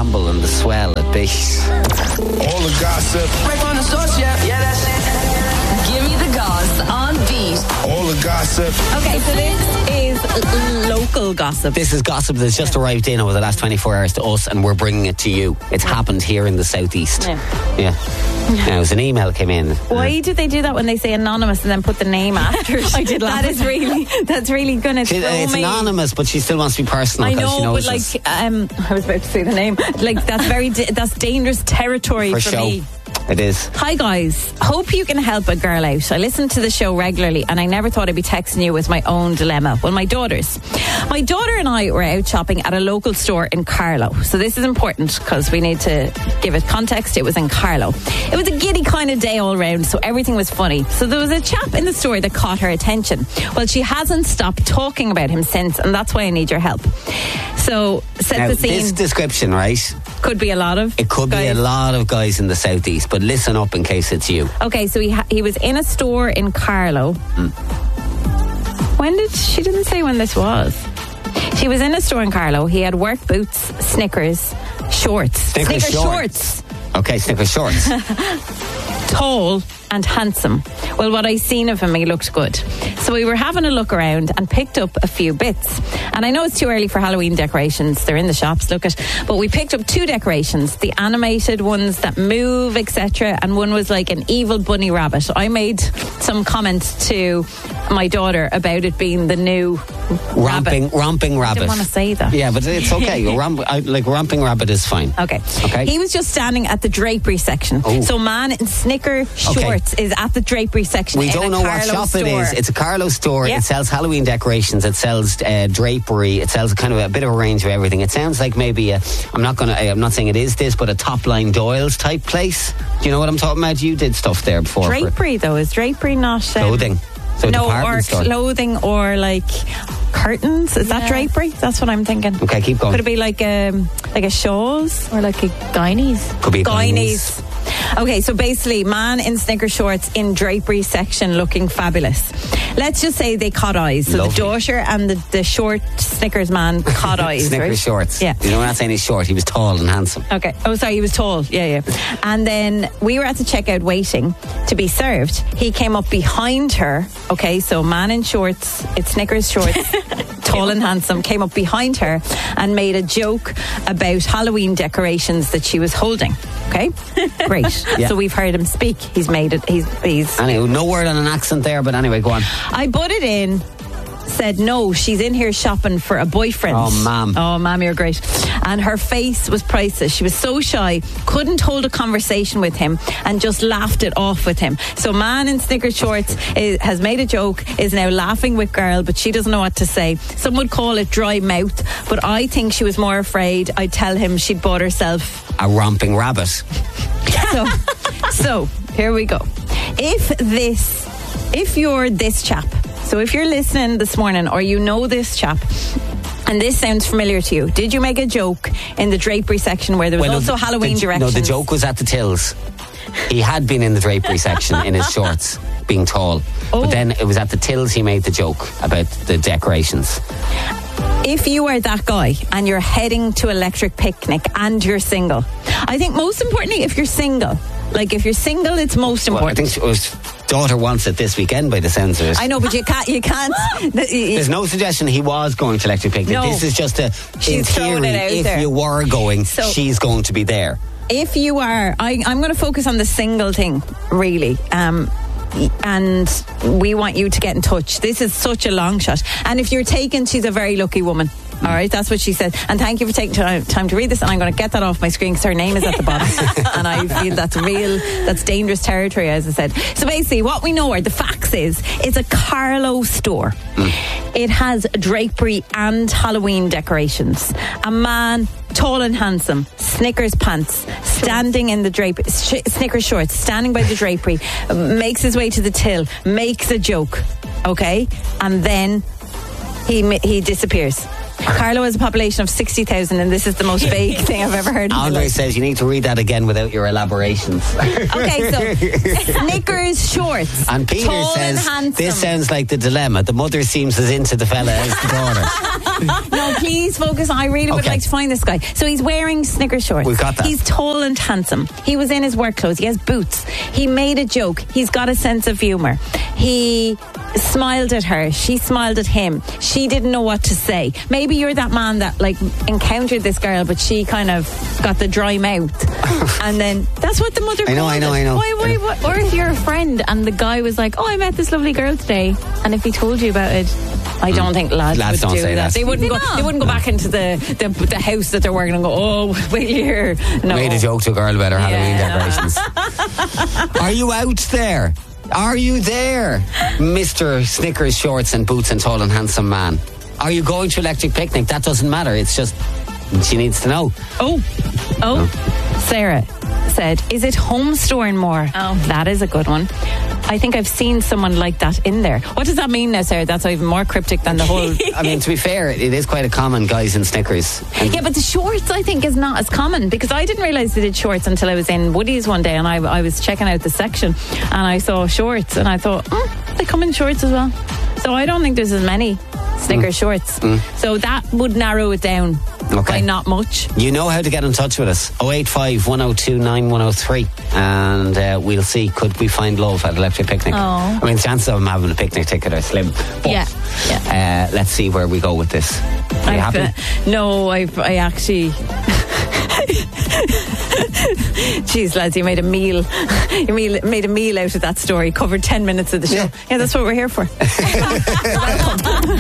Gamble and the Swell at Bish. All the gossip. Right on the source, yeah, that's it. Give me the goss on beat. All the gossip. Okay, so this is local gossip. This is gossip that's just arrived in over the last 24 hours to us, and we're bringing it to you. It's happened here in the southeast. Yeah. Now, it was an email that came in. Why do they do that when they say anonymous and then put the name after it? I did laugh. That's really going to It's anonymous, but she still wants to be personal. I know, she knows but like, I was about to say the name. Like, that's dangerous territory for me. It is. Hi guys, hope you can help a girl out. I listen to the show regularly and I never thought I'd be texting you with my own dilemma. Well, my daughter and I were out shopping at a local store in Carlow. So this is important because we need to give it context. It was in Carlow. It was a giddy kind of day all round, so everything was funny. So there was a chap in the store that caught her attention. Well, she hasn't stopped talking about him since, and that's why I need your help. So set the scene. This description, right? Could be a lot of It could guys. be a lot of guys in the southeast, but listen up in case it's you. Okay, so he was in a store in Carlow. She didn't say when this was. She was in a store in Carlow. He had work boots, Snickers, shorts. Snickers shorts. Okay, Snickers shorts. Tall and handsome. Well, what I seen of him, he looked good. So we were having a look around and picked up a few bits. And I know it's too early for Halloween decorations. They're in the shops, look at. But we picked up 2 decorations, the animated ones that move, etc. And one was like an evil bunny rabbit. I made some comments to my daughter about it being the new Romping rabbit. I didn't want to say that. Yeah, but it's okay. Romping rabbit is fine. Okay. He was just standing at the drapery section. Oh. So man in Snicker shorts is at the drapery section. We don't know what shop it is. It's a Carlow store. Yeah. It sells Halloween decorations. It sells drapery. It sells kind of a bit of a range of everything. It sounds like maybe I'm not saying it is this, but a Top Line Doyle's type place. Do you know what I'm talking about? You did stuff there before. Drapery though, is drapery not clothing? So no, department or store. clothing or like curtains. Is that drapery? That's what I'm thinking. Okay, keep going. Could it be like a shawls or like a Guineas? Could be Guineas. Okay, so basically, man in Snicker shorts in drapery section looking fabulous. Let's just say they caught eyes. So Lovely. the daughter and the short Snickers man caught eyes. Snickers right? shorts. Yeah. You know, we're not saying he's short. He was tall and handsome. Okay. Oh, sorry, he was tall. Yeah. And then we were at the checkout waiting to be served. He came up behind her. Okay, so man in shorts, it's Snickers shorts, tall and handsome, came up behind her and made a joke about Halloween decorations that she was holding. Okay, great. Yeah. So we've heard him speak. He's made it. He's. Anyway, no word on an accent there, but anyway, go on. I butted in. Said no, she's in here shopping for a boyfriend. Oh, ma'am, you're great. And her face was priceless. She was so shy, couldn't hold a conversation with him, and just laughed it off with him. So man in Snickers shorts has made a joke, is now laughing with girl, but she doesn't know what to say. Some would call it dry mouth, but I think she was more afraid I'd tell him she'd bought herself a romping rabbit. So here we go. If you're this chap, so if you're listening this morning or you know this chap and this sounds familiar to you, did you make a joke in the drapery section where there was also Halloween directions? No, the joke was at the tills. He had been in the drapery section in his shorts, being tall. Oh. But then it was at the tills he made the joke about the decorations. If you are that guy and you're heading to Electric Picnic and you're single, I think most importantly, if you're single, it's most important. Well, I think his daughter wants it this weekend by the sounds of it. I know, but you can't. There's no suggestion he was going to Electric Picnic. No. This is just in throwing theory, it out if there. you were going, she's going to be there. If you are, I'm going to focus on the single thing, really. And we want you to get in touch. This is such a long shot. And if you're taken, she's a very lucky woman. All right, that's what she said. And thank you for taking time to read this. And I'm going to get that off my screen because her name is at the bottom. And I feel that's dangerous territory, as I said. So basically, what we know are the facts is, it's a Carlow store. It has drapery and Halloween decorations. A man, tall and handsome, Snickers pants, standing in the drapery, Snickers shorts, standing by the drapery, makes his way to the till, makes a joke, okay? And then he disappears. Carlow has a population of 60,000, and this is the most vague thing I've ever heard. Andre says you need to read that again without your elaborations. Okay, so Snickers shorts. And Peter tall says, and handsome. this sounds like the dilemma. The mother seems as into the fella as the daughter. No, please focus. I really would Okay. like to find this guy. So he's wearing Snickers shorts. We've got that. He's tall and handsome. He was in his work clothes. He has boots. He made a joke. He's got a sense of humour. He smiled at her. She smiled at him. She didn't know what to say. Maybe you're that man that like encountered this girl, but she kind of got the dry mouth. And then that's what the mother I know. Why, what? Or if you're a friend and the guy was like, oh, I met this lovely girl today, and if he told you about it, I don't think lads would don't do say that. They wouldn't go. They wouldn't go back into the house that they're working and go, oh, wait here. No. Made a joke to a girl about her Halloween Yeah. decorations. Are you out there? Are you there, Mr. Snickers shorts and boots and tall and handsome man? Are you going to Electric Picnic? That doesn't matter. It's just she needs to know. Sarah said, is it Home Store and More? Oh, that is a good one. I think I've seen someone like that in there. What does that mean now, Sarah? That's even more cryptic than the whole... I mean, to be fair, it is quite a common guys in Snickers. And Yeah, but the shorts, I think, is not as common, because I didn't realise they did shorts until I was in Woody's one day, and I was checking out the section and I saw shorts and I thought, they come in shorts as well. So I don't think there's as many Snickers shorts. So that would narrow it down by not much. you know how to get in touch with us. 085 102 9103. And we'll see, could we find love at Electric Picnic? Oh. I mean, the chances of him having a picnic ticket are slim. But, Yeah. let's see where we go with this. Are you happy? No, I actually... Jeez, lads, you made a meal. You made a meal out of that story. Covered 10 minutes of the show. Yeah, that's what we're here for.